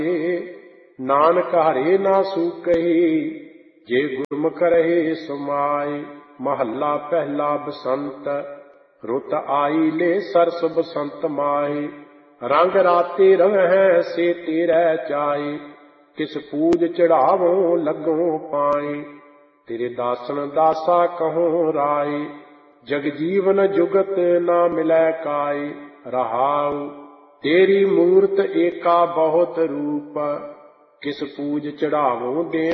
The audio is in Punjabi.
ਨਾਨਕ ਹਰੇ ਨਾ ਸੂਕਹੀ, ਜੇ ਗੁਰਮੁਖ ਰਹੇ ਸਮਾਏ। ਮਹੱਲਾ ਪਹਿਲਾ ਬਸੰਤ, ਰੁੱਤ ਆਈ ਲੈ ਸਰਸ ਬਸੰਤ ਮਾਏ। ਰੰਗ ਰਾਤੇ ਰਵਹਿ ਸੇ ਤੇਰੇ ਚਾਏ, ਤਿਸ ਪੂਜ ਚੜਾਵੋਂ ਲੱਗੋਂ ਪਾਏ। ਤੇਰੇ ਦਾਸਨ ਦਾਸਾ ਕਹੋਂ ਰਾਏ, ਜਗ ਜੀਵਨ ਜੁਗਤ ਨਾ ਮਿਲੈ ਕਾਏ। ਰਹਾਉ ਤੇਰੀ ਮੂਰਤ ਏਕਾ ਬਹੁਤ ਰੂਪ, ਕਿਸ ਪੂਜ ਚੜਾਵੋਂ ਦੇ